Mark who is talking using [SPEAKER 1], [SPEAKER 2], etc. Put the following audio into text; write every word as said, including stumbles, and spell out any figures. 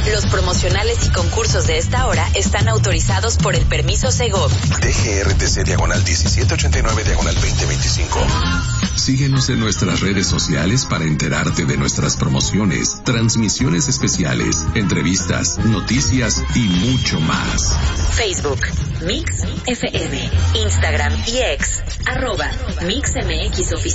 [SPEAKER 1] Los promocionales y concursos de esta hora están autorizados por el permiso Segov.
[SPEAKER 2] D G R T C diagonal diecisiete ochenta y nueve diagonal veinte veinticinco.
[SPEAKER 3] Síguenos en nuestras redes sociales para enterarte de nuestras promociones, transmisiones especiales, entrevistas, noticias y mucho más.
[SPEAKER 1] Facebook, Mix F M, Instagram y X, arroba Mix M X Oficial.